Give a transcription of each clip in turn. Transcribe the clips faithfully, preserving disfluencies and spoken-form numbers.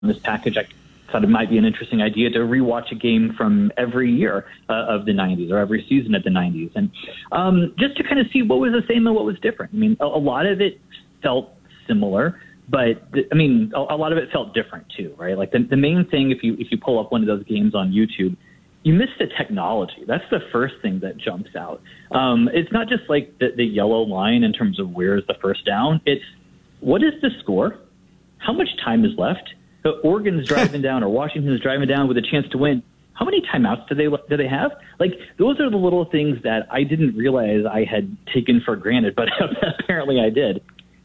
this package, I thought it might be an interesting idea to rewatch a game from every year uh, of the nineties or every season of the nineties. And um, just to kind of see what was the same and what was different. I mean, a, a lot of it felt similar, but th- I mean, a, a lot of it felt different too, right? Like the, the main thing, if you if you pull up one of those games on YouTube, you miss the technology. That's the first thing that jumps out. Um, it's not just like the, the yellow line in terms of where's the first down. It's what is the score? How much time is left? Oregon's driving down or Washington's driving down with a chance to win. How many timeouts do they do they have? Like, those are the little things that I didn't realize I had taken for granted, but apparently I did.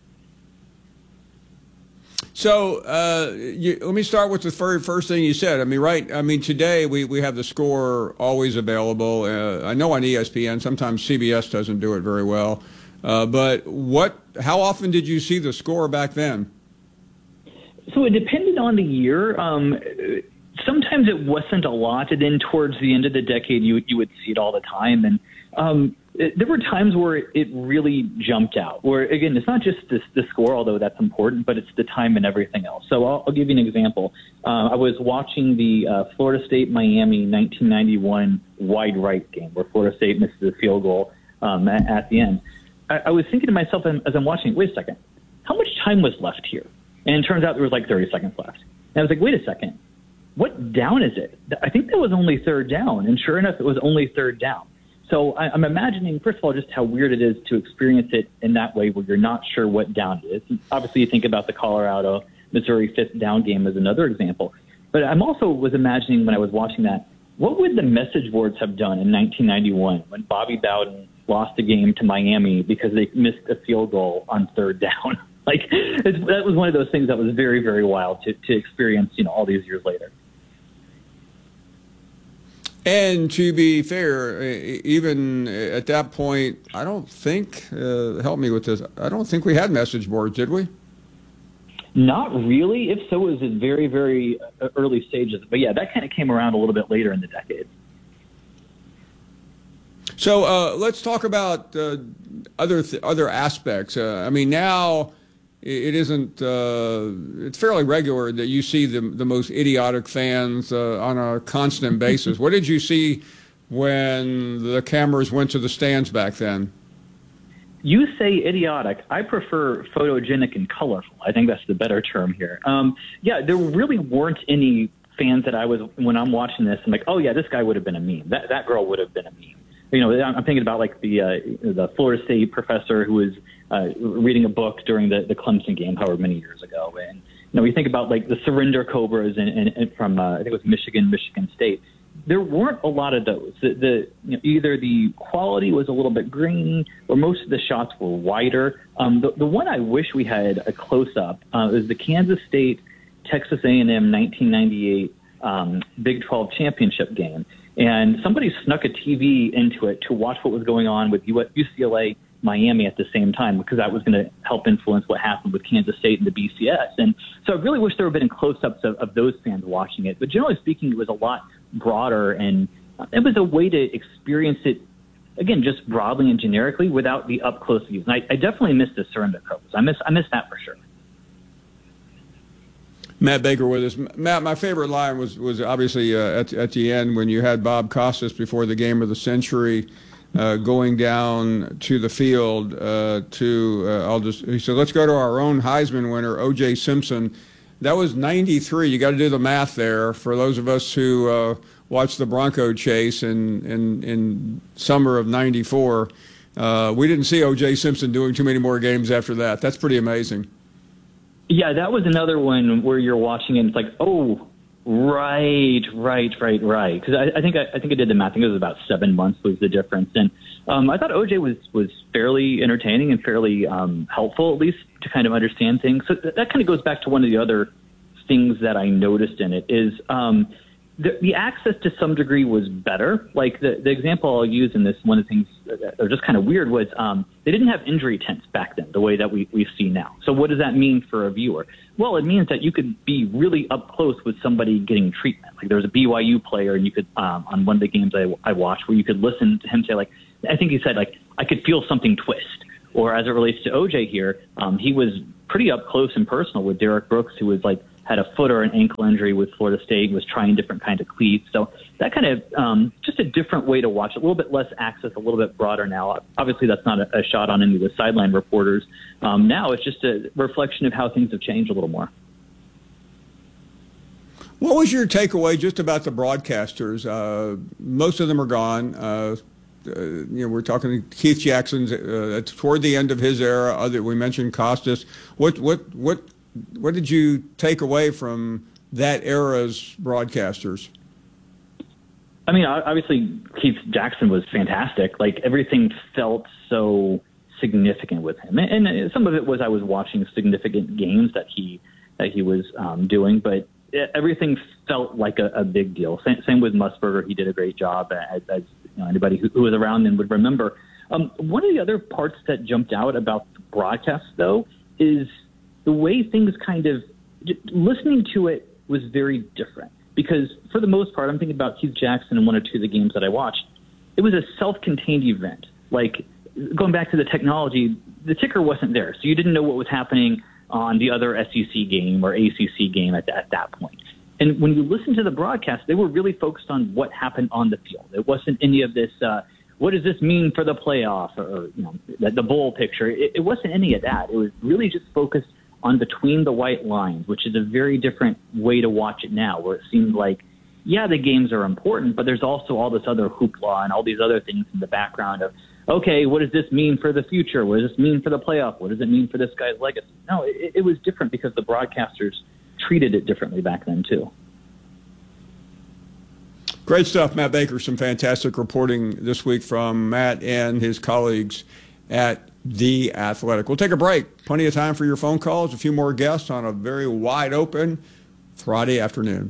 So uh, you, let me start with the very first thing you said. I mean, right? I mean, today we, we have the score always available. Uh, I know on E S P N. Sometimes C B S doesn't do it very well. Uh, but what? How often did you see the score back then? So it depended on the year. Um, sometimes it wasn't a lot, and then towards the end of the decade, you you would see it all the time. And um, it, there were times where it, it really jumped out. Where again, it's not just this, the score, although that's important, but it's the time and everything else. So I'll, I'll give you an example. Uh, I was watching the uh, Florida State Miami nineteen ninety-one wide right game, where Florida State misses a field goal um, at, at the end. I, I was thinking to myself as I'm watching, wait a second, how much time was left here? And it turns out there was like thirty seconds left. And I was like, wait a second, what down is it? I think that was only third down. And sure enough, it was only third down. So I, I'm imagining, first of all, just how weird it is to experience it in that way where you're not sure what down it is. And obviously, you think about the Colorado, Missouri fifth down game as another example. But I'm also was imagining when I was watching that, what would the message boards have done in nineteen ninety-one when Bobby Bowden lost a game to Miami because they missed a field goal on third down? Like, it's, that was one of those things that was very, very wild to, to experience, you know, all these years later. And to be fair, even at that point, I don't think, uh, help me with this, I don't think we had message boards, did we? Not really. If so, it was at very, very early stages. But yeah, that kind of came around a little bit later in the decade. So uh, let's talk about uh, other th- other aspects. Uh, I mean, now it isn't. Uh, it's fairly regular that you see the the most idiotic fans uh, on a constant basis. What did you see when the cameras went to the stands back then? You say idiotic. I prefer photogenic and colorful. I think that's the better term here. Um, yeah, there really weren't any fans that I was when I'm watching this. I'm like, oh yeah, this guy would have been a meme. That that girl would have been a meme. You know, I'm thinking about like the uh, the Florida State professor who was uh, reading a book during the, the Clemson game, however many years ago. And, you know, we think about like the Surrender Cobras and, and, and from, uh, I think it was Michigan, Michigan State. There weren't a lot of those. The, the you know, either the quality was a little bit grainy or most of the shots were wider. Um, the, the one I wish we had a close-up uh, is the Kansas State, Texas A and M nineteen ninety-eight um, Big twelve championship game. And somebody snuck a T V into it to watch what was going on with U C L A Miami at the same time, because that was going to help influence what happened with Kansas State and the B C S. And so I really wish there had been close-ups of, of those fans watching it. But generally speaking, it was a lot broader, and it was a way to experience it, again, just broadly and generically without the up-close views. And I, I definitely miss the Surrender Cobras. I miss, I miss that for sure. Matt Baker with us. Matt, my favorite line was was obviously uh, at at the end when you had Bob Costas before the game of the century, uh, going down to the field uh, to uh, I'll just he said, let's go to our own Heisman winner, O J Simpson. That was ninety-three. You got to do the math there for those of us who uh, watched the Bronco chase in in, in summer of ninety-four. Uh, we didn't see O J Simpson doing too many more games after that. That's pretty amazing. Yeah, that was another one where you're watching and it's like, oh, right, right, right, right. Because I, I think I, I think I did the math. I think it was about seven months was the difference. And um, I thought O J was was fairly entertaining and fairly um, helpful, at least to kind of understand things. So th- that kind of goes back to one of the other things that I noticed in it is um, the, the access to some degree was better. Like the, the example I'll use in this, one of the things that are just kind of weird was um, they didn't have injury tents back then the way that we, we see now. So what does that mean for a viewer? Well, it means that you could be really up close with somebody getting treatment. Like there was a B Y U player and you could, um, on one of the games I, I watched, where you could listen to him say, like, I think he said, like, I could feel something twist. Or as it relates to O J here, um, he was pretty up close and personal with Derek Brooks, who was like had a foot or an ankle injury with Florida State, was trying different kinds of cleats. So that kind of um, just a different way to watch it, a little bit less access, a little bit broader now. Obviously, that's not a, a shot on any of the sideline reporters. Um, now it's just a reflection of how things have changed a little more. What was your takeaway just about the broadcasters? Uh, most of them are gone. Uh, uh, you know, we're talking Keith Jackson's uh, toward the end of his era. Other, we mentioned Costas. What what what what did you take away from that era's broadcasters? I mean, obviously Keith Jackson was fantastic. Like, everything felt so significant with him, and, and some of it was I was watching significant games that he that he was um, doing, but everything felt like a, a big deal. Same, same with Musburger. He did a great job, as, as you know, anybody who, who was around then would remember. Um, one of the other parts that jumped out about the broadcast, though, is the way things kind of listening to it was very different. Because for the most part, I'm thinking about Keith Jackson and one or two of the games that I watched. It was a self-contained event. Like, going back to the technology, the ticker wasn't there, so you didn't know what was happening on the other S E C game or A C C game at, at that point. And when you listen to the broadcast, they were really focused on what happened on the field. It wasn't any of this, uh, what does this mean for the playoff, or, or you know, the, the bowl picture. It, it wasn't any of that. It was really just focused on between the white lines, which is a very different way to watch it now, where it seems like, yeah, the games are important, but there's also all this other hoopla and all these other things in the background of, okay, what does this mean for the future? What does this mean for the playoff? What does it mean for this guy's legacy? No, it, it was different because the broadcasters treated it differently back then, too. Great stuff, Matt Baker. Some fantastic reporting this week from Matt and his colleagues at The Athletic. We'll take a break. Plenty of time for your phone calls. A few more guests on a very wide open Friday afternoon.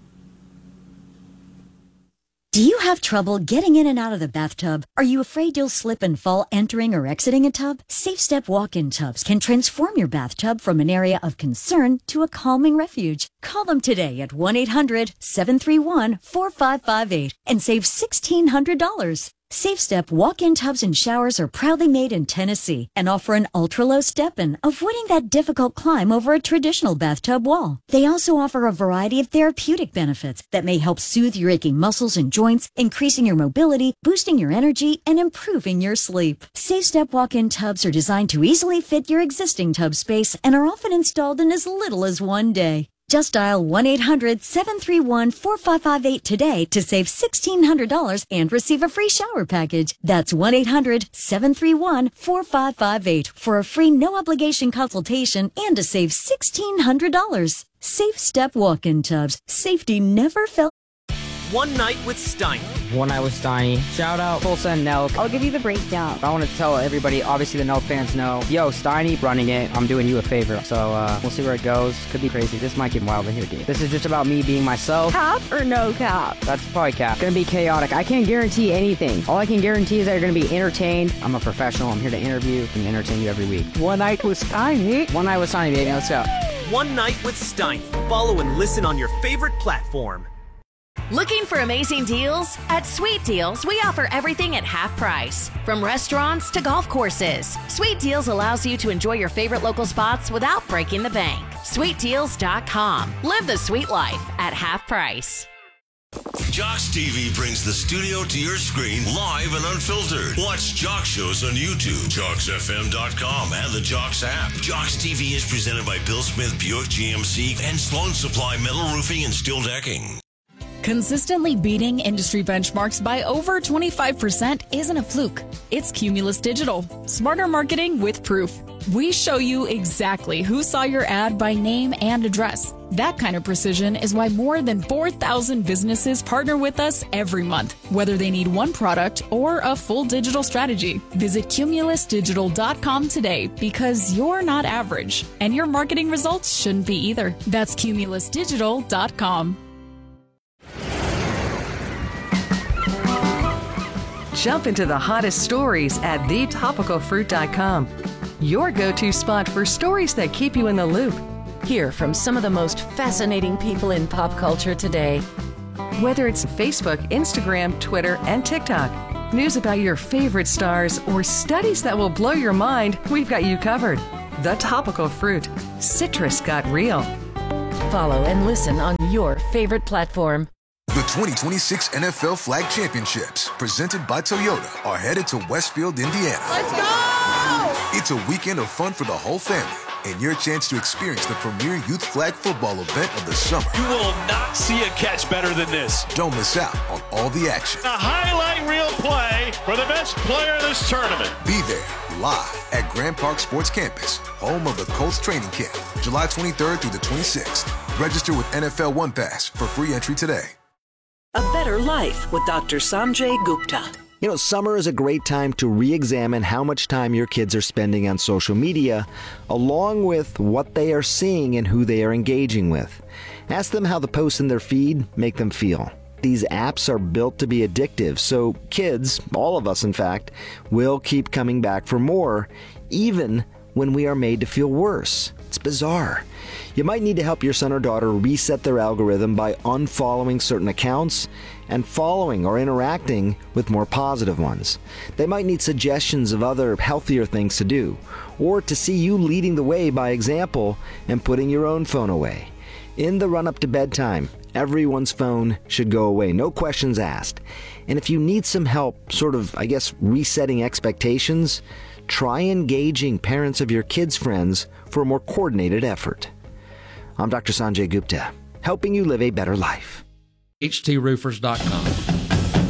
Do you have trouble getting in and out of the bathtub? Are you afraid you'll slip and fall entering or exiting a tub? Safe Step walk-in tubs can transform your bathtub from an area of concern to a calming refuge. Call them today at one eight hundred seven three one four five five eight and save sixteen hundred dollars. Safe Step walk-in tubs and showers are proudly made in Tennessee and offer an ultra-low step-in, avoiding that difficult climb over a traditional bathtub wall. They also offer a variety of therapeutic benefits that may help soothe your aching muscles and joints, increasing your mobility, boosting your energy, and improving your sleep. Safe Step walk-in tubs are designed to easily fit your existing tub space and are often installed in as little as one day. Just dial one eight hundred seven three one four five five eight today to save sixteen hundred dollars and receive a free shower package. That's one eight hundred seven three one four five five eight for a free no-obligation consultation and to save sixteen hundred dollars. Safe Step walk-in tubs. Safety never felt. One Night with Steiny. One Night with Steiny. Shout out Tulsa and Nelk. I'll give you the breakdown. I want to tell everybody, obviously the Nelk fans know, yo, Steiny running it, I'm doing you a favor. So uh, we'll see where it goes. Could be crazy. This might get wild in here, dude. This is just about me being myself. Cap or no cap? That's probably cap. Gonna be chaotic. I can't guarantee anything. All I can guarantee is that you're gonna be entertained. I'm a professional. I'm here to interview and entertain you every week. One Night with Steiny. One Night with Steiny, baby. Let's go. One Night with Steiny. Follow and listen on your favorite platform. Looking for amazing deals? At Sweet Deals, we offer everything at half price. From restaurants to golf courses, Sweet Deals allows you to enjoy your favorite local spots without breaking the bank. sweet deals dot com. Live the sweet life at half price. Jocks T V brings the studio to your screen live and unfiltered. Watch Jocks shows on YouTube, jocks f m dot com, and the Jocks app. Jocks T V is presented by Bill Smith Buick G M C and Sloan Supply Metal Roofing and Steel Decking. Consistently beating industry benchmarks by over twenty-five percent isn't a fluke. It's Cumulus Digital. Smarter marketing with proof. We show you exactly who saw your ad by name and address. That kind of precision is why more than four thousand businesses partner with us every month, whether they need one product or a full digital strategy. Visit cumulus digital dot com today because you're not average, and your marketing results shouldn't be either. That's cumulus digital dot com. Jump into the hottest stories at the topical fruit dot com. Your go-to spot for stories that keep you in the loop. Hear from some of the most fascinating people in pop culture today. Whether it's Facebook, Instagram, Twitter, and TikTok, news about your favorite stars, or studies that will blow your mind, we've got you covered. The Topical Fruit. Citrus got real. Follow and listen on your favorite platform. The twenty twenty-six N F L Flag Championships, presented by Toyota, are headed to Westfield, Indiana. Let's go! It's a weekend of fun for the whole family, and your chance to experience the premier youth flag football event of the summer. You will not see a catch better than this. Don't miss out on all the action. A highlight reel play for the best player of this tournament. Be there live at Grand Park Sports Campus, home of the Colts training camp, July twenty-third through the twenty-sixth. Register with N F L One Pass for free entry today. A Better Life with Doctor Sanjay Gupta. You know, summer is a great time to re-examine how much time your kids are spending on social media, along with what they are seeing and who they are engaging with. Ask them how the posts in their feed make them feel. These apps are built to be addictive, so kids, all of us in fact, will keep coming back for more, even when we are made to feel worse. It's bizarre. You might need to help your son or daughter reset their algorithm by unfollowing certain accounts and following or interacting with more positive ones. They might need suggestions of other healthier things to do, or to see you leading the way by example and putting your own phone away. In the run-up to bedtime, everyone's phone should go away, no questions asked. And if you need some help, sort of, I guess, resetting expectations, try engaging parents of your kids' friends for a more coordinated effort. I'm Doctor Sanjay Gupta, helping you live a better life. H T roofers dot com.